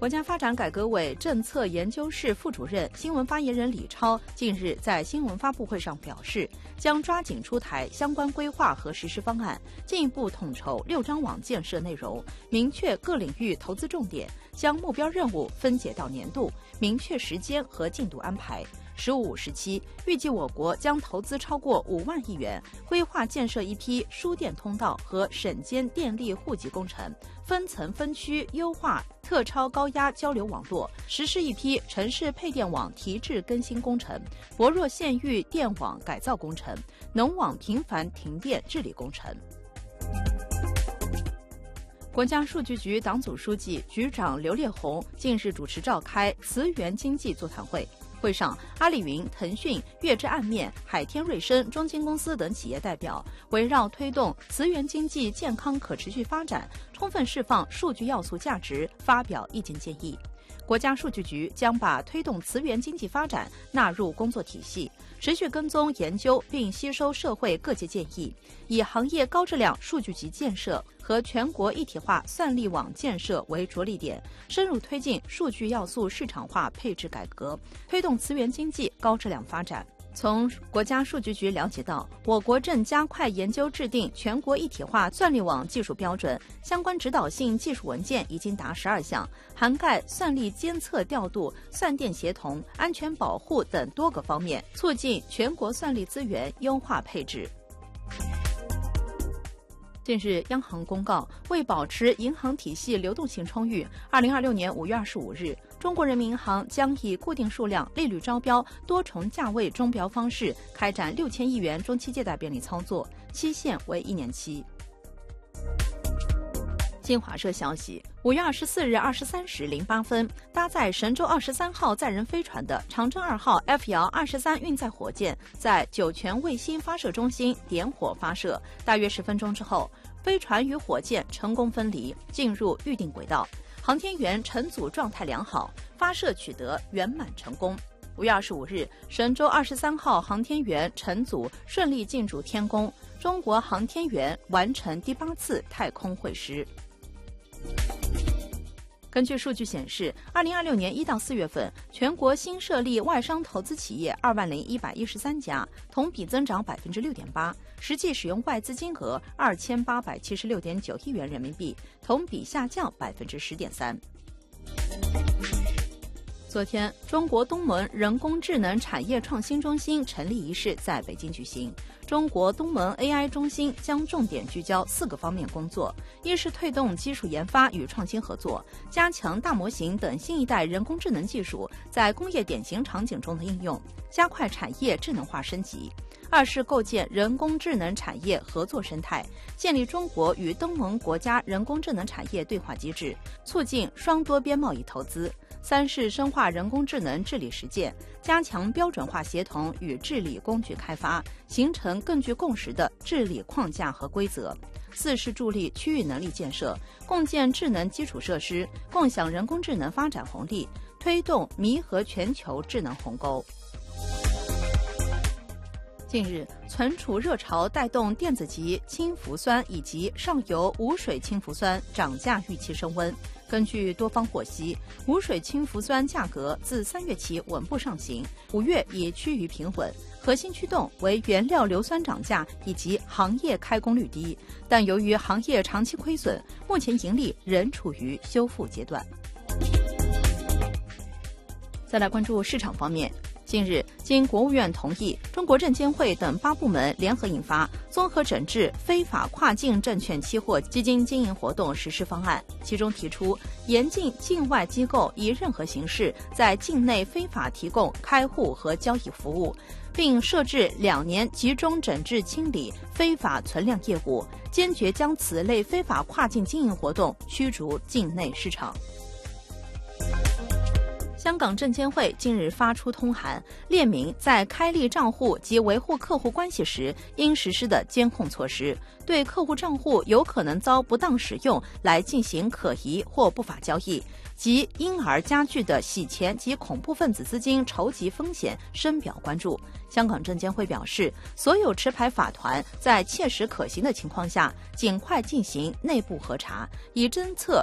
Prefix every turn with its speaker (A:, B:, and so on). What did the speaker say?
A: 国家发展改革委政策研究室副主任、新闻发言人李超近日在新闻发布会上表示，将抓紧出台相关规划和实施方案，进一步统筹6张网建设内容，明确各领域投资重点，将目标任务分解到年度，明确时间和进度安排。15、17预计我国将投资超过5万亿元，规划建设一批输电通道和省间电力户籍工程，分层分区优化特超高压交流网络，实施一批城市配电网提质更新工程、薄弱县域电网改造工程、农网频繁停电治理工程。国家数据局党组书记、局长刘烈宏近日主持召开磁源经济座谈会。会上，阿里云、腾讯、粤之岸面、海天瑞声、中金公司等企业代表围绕推动磁源经济健康可持续发展，充分释放数据要素价值，发表意见建议。国家数据局将把推动磁源经济发展纳入工作体系，持续跟踪研究并吸收社会各界建议，以行业高质量数据集建设和全国一体化算力网建设为着力点，深入推进数据要素市场化配置改革，推动磁源经济高质量发展。从国家数据局了解到，我国正加快研究制定全国一体化算力网技术标准，相关指导性技术文件已经达12项，涵盖算力监测调度、算电协同、安全保护等多个方面，促进全国算力资源优化配置。近日，央行公告，为保持银行体系流动性充裕，2026年5月25日，中国人民银行将以固定数量、利率招标、多重价位中标方式开展6000亿元中期借贷便利操作，期限为1年期。新华社消息，5月24日23时08分，搭载神舟23号载人飞船的长征2号 F 遥23运载火箭在酒泉卫星发射中心点火发射，大约10分钟之后，飞船与火箭成功分离，进入预定轨道，航天员乘组状态良好，发射取得圆满成功。5月25日，神舟23号航天员乘组顺利进驻天宫，中国航天员完成第8次太空会师。根据数据显示，2026年1到4月份，全国新设立外商投资企业20113家，同比增长6.8%，实际使用外资金额2876.9亿元人民币，同比下降10.3%。昨天，中国东盟人工智能产业创新中心成立仪式在北京举行。中国东盟 AI 中心将重点聚焦4个方面工作：一是推动技术研发与创新合作，加强大模型等新一代人工智能技术在工业典型场景中的应用，加快产业智能化升级；二是构建人工智能产业合作生态，建立中国与东盟国家人工智能产业对话机制，促进双多边贸易投资；三是深化人工智能治理实践，加强标准化协同与治理工具开发，形成更具共识的治理框架和规则；四是助力区域能力建设，共建智能基础设施，共享人工智能发展红利，推动弥合全球智能鸿沟。近日，存储热潮带动电子级氢氟酸以及上游无水氢氟酸涨价预期升温。根据多方获悉，无水氢氟酸价格自3月起稳步上行，5月也趋于平稳。核心驱动为原料硫酸涨价以及行业开工率低，但由于行业长期亏损，目前盈利仍处于修复阶段。再来关注市场方面。近日，经国务院同意，中国证监会等8部门联合印发《综合整治非法跨境证券期货基金经营活动实施方案》，其中提出严禁境外机构以任何形式在境内非法提供开户和交易服务，并设置2年集中整治清理非法存量业务，坚决将此类非法跨境经营活动驱逐境内市场。香港证监会近日发出通函，列明在开立账户及维护客户关系时应实施的监控措施，对客户账户有可能遭不当使用来进行可疑或不法交易，及因而加剧的洗钱及恐怖分子资金筹集风险深表关注。香港证监会表示，所有持牌法团在切实可行的情况下，尽快进行内部核查，以侦测